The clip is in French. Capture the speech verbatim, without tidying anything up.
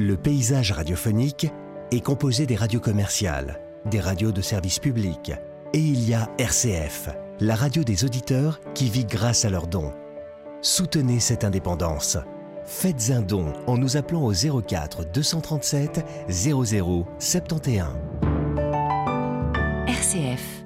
Le paysage radiophonique est composé des radios commerciales, des radios de service public, et il y a R C F, la radio des auditeurs qui vit grâce à leurs dons. Soutenez cette indépendance. Faites un don en nous appelant au zéro quatre deux cent trente-sept zéro zéro soixante et onze. R C F